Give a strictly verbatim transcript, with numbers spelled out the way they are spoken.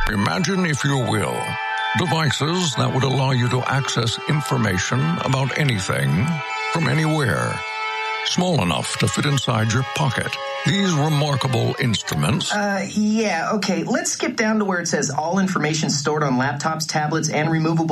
Imagine, if you will, devices that would allow you to access information about anything from anywhere. Small enough to fit inside your pocket. These remarkable instruments... Uh, yeah, okay. Let's skip down to where it says all information stored on laptops, tablets, and removable